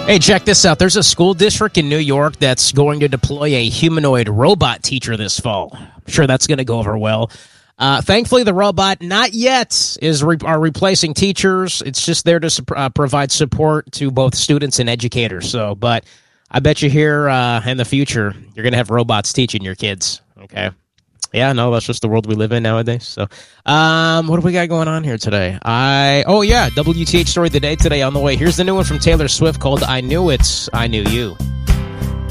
Hey, check this out. There's a school district in New York that's going to deploy a humanoid robot teacher this fall. I'm sure that's going to go over well. Thankfully, the robot not yet are replacing teachers. It's just there to provide support to both students and educators. So, but I bet you here in the future, you're going to have robots teaching your kids. Okay. Yeah, no, that's just the world we live in nowadays. So, what do we got going on here today? WTH story of the day today on the way. Here's the new one from Taylor Swift called I Knew It, I Knew You.